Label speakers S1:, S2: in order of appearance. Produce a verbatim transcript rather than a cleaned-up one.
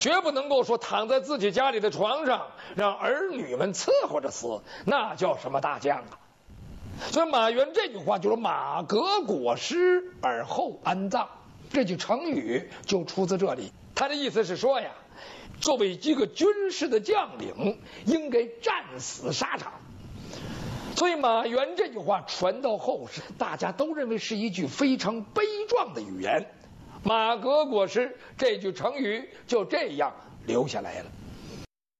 S1: 绝不能够说躺在自己家里的床上让儿女们伺候着死，那叫什么大将啊？所以马援这句话就是马革裹尸而后安葬，这句成语就出自这里。他的意思是说呀，作为一个军事的将领，应该战死沙场。所以马援这句话传到后世，大家都认为是一句非常悲壮的语言。马革裹尸这句成语就这样留下来了。